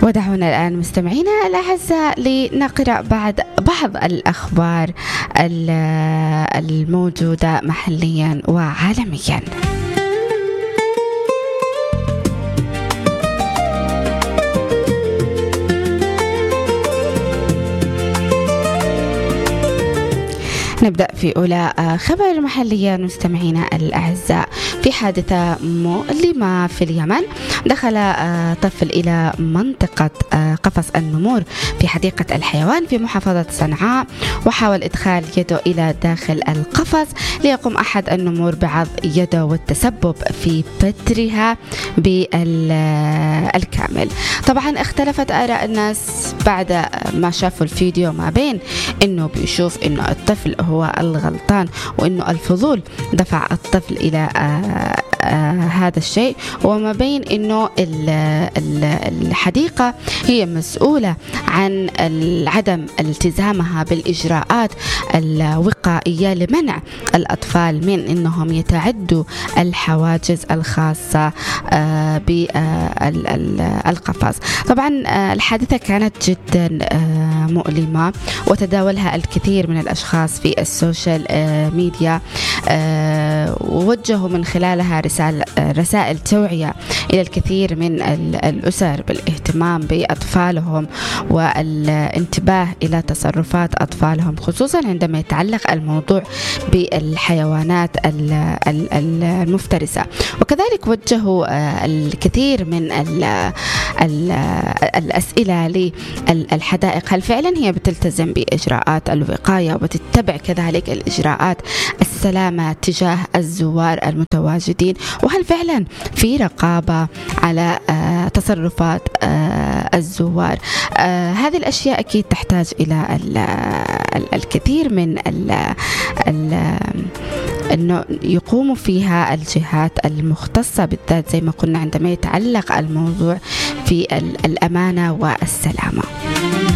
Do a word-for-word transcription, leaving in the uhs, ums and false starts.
ودعونا الآن مستمعينا الأعزاء لنقرأ بعد بعض الأخبار الموجودة محليا وعالميا. نبدأ في أولى خبر محليا مستمعينا الأعزاء. في حادثة مؤلمة في اليمن، دخل طفل إلى منطقة قفص النمور في حديقة الحيوان في محافظة صنعاء، وحاول إدخال يده إلى داخل القفص ليقوم أحد النمور بعض يده والتسبب في بترها بالكامل. طبعا اختلفت آراء الناس بعد ما شافوا الفيديو، ما بين إنه بيشوف إنه الطفل هو الغلطان وإنه الفضول دفع الطفل إلى آآ آآ هذا الشيء، وما بين إنه الحديقة هي مسؤولة عن عدم التزامها بالإجراءات الوقائية لمنع الأطفال من إنهم يتعدوا الحواجز الخاصة بالقفص. طبعا الحادثة كانت جدا مؤلمة، وتداولها الكثير من الأشخاص في السوشيال ميديا، ووجهوا من خلالها رسائل رسائل توعية إلى الكثير من الأسر بالاهتمام بأطفالهم والانتباه إلى تصرفات أطفالهم، خصوصا عندما يتعلق الموضوع بالحيوانات المفترسة. وكذلك وجهوا الكثير من الأسئلة للحدائق، هل فعلا هي بتلتزم بإجراءات الوقاية وبتتبع كذلك الإجراءات السلامة تجاه الزوار المتواجدين، وهل فعلا في رقابة على تصرفات الزوار. هذه الأشياء أكيد تحتاج إلى الكثير من أنه يقوم فيها الجهات المختصة، بالذات زي ما قلنا عندما يتعلق الموضوع في الأمانة والسلامة.